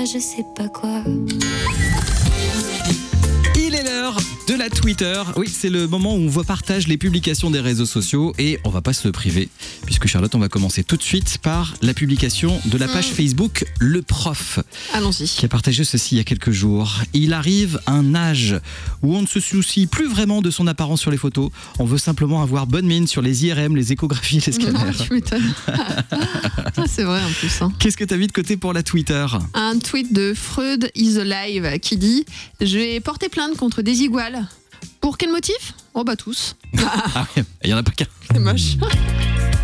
je sais pas quoi. Il est l'heure de la Twitter. Oui, c'est le moment où on vous partage les publications des réseaux sociaux et on va pas se priver puisque Charlotte, on va commencer tout de suite par la publication de la page Facebook Le Prof. Allons-y. Qui a partagé ceci il y a quelques jours. Il arrive un âge où on ne se soucie plus vraiment de son apparence sur les photos. On veut simplement avoir bonne mine sur les IRM, les échographies, les scanners. Tu m'étonnes. C'est vrai en plus. Qu'est-ce que tu as mis de côté pour la Twitter ? Un tweet de Freud is alive qui dit « Je vais porter plainte contre des iguales. Pour quel motif ? Oh bah tous. Ah ouais, il y en a pas qu'un. C'est moche.